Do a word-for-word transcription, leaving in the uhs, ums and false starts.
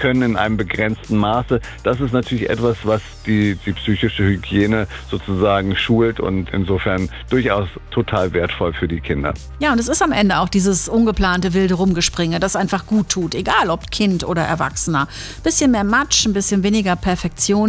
können in einem begrenzten Maße. Das ist natürlich etwas, was die, die psychische Hygiene sozusagen schult und insofern durchaus total wertvoll für die Kinder. Ja, und es ist am Ende auch dieses ungeplante wilde Rumgespringe, das einfach gut tut, egal ob Kind oder Erwachsener. Bisschen mehr Matsch, ein bisschen weniger Perfektion.